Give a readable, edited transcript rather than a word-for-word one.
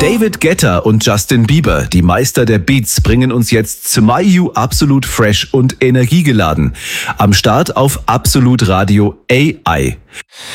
David Guetta und Justin Bieber, die Meister der Beats, bringen uns jetzt Smile You absolut fresh und energiegeladen. Am Start auf Absolut Radio AI.